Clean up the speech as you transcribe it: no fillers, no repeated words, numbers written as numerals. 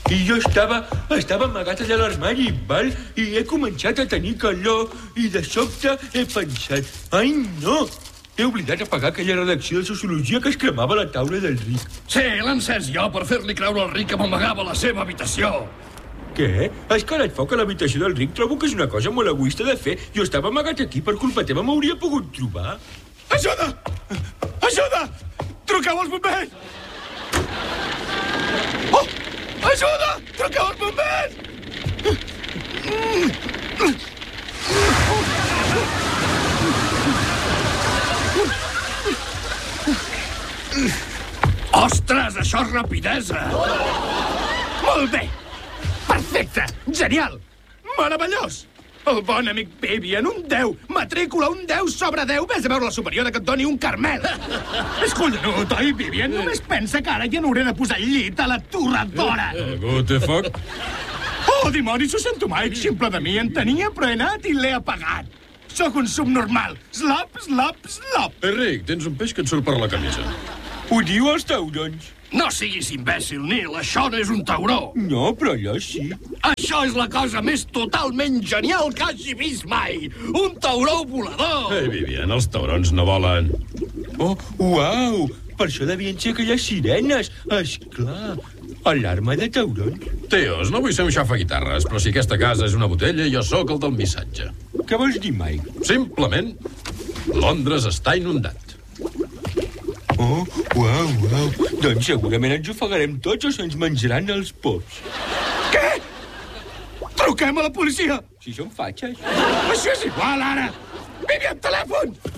I jo estava amagat allà a l'armari, val? I he començat a tenir calor i de sobte he pensat, ai no, he oblidat apagar aquella redacció de sociologia que es cremava a la taula del Ric. Sí, l'he encès jo per fer-li creure al Ric que m'amagava a la seva habitació. Què? Has calat foc a l'habitació del Ric? Trobo que és una cosa molt egoista de fer. Jo estava amagat aquí, per culpa teva m'hauria pogut trobar. Ajuda! Ajuda! Truqueu als bombers! Oh! Ajuda! Truqueu als bombers! Ostres, això és rapidesa! Molt bé! Perfecte! Genial! Meravellós! El bon amic Vivian, un 10. Matrícula, un 10 sobre 10. Ves a veure la superiora que et doni un Carmel. És collonut, oi, Vivian? Només pensa que ara ja no hauré de posar el llit a la torradora. Algú té foc? Oh, dimonis, ho sento, Mike. Ximple de mi en tenia, però he anat i l'he apagat. Sóc un subnormal. Slop, slop, slop. Rick, tens un peix que et surt per la camisa. Ho diu als taurons. No siguis imbècil, Neil. Això no és un tauró. No, però allò sí. Això és la cosa més totalment genial que hagi vist mai. Un tauró volador. Vivian, els taurons no volen. Oh, uau! Per això devien ser aquelles sirenes. Esclar, alarma de taurons. Tios, no vull ser un xafaguitarres, però si aquesta casa és una botella, jo sóc el del missatge. Què vols dir, Mike? Simplement, Londres està inundat. Oh, uau, uau. Doncs segurament ens ofegarem tots o se'ns menjaran els pops. Què? Truquem a la policia. Si són fatxes. Això és igual, ara. Vivian, telèfon!